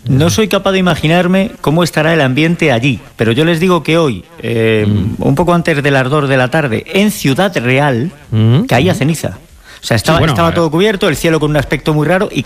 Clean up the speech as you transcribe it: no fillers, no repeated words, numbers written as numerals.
No soy capaz de imaginarme cómo estará el ambiente allí, pero yo les digo que hoy, un poco antes del ardor de la tarde, en Ciudad Real, caía ceniza. O sea, estaba todo cubierto, el cielo con un aspecto muy raro y